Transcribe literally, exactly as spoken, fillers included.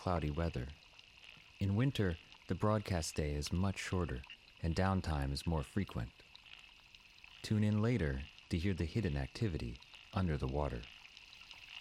cloudy weather. In winter, the broadcast day is much shorter and downtime is more frequent. Tune in later to hear the hidden activity under the water.